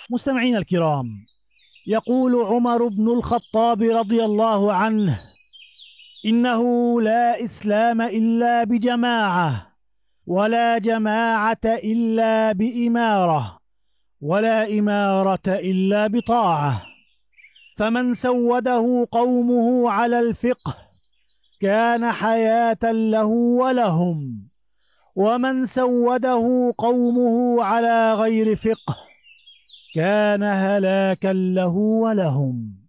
مستمعين الكرام، يقول عمر بن الخطاب رضي الله عنه: إنه لا إسلام إلا بجماعة، ولا جماعة إلا بإمارة، ولا إمارة إلا بطاعة. فمن سوده قومه على الفقه كان حياة له ولهم، ومن سوده قومه على غير فقه كان هلاكا له ولهم.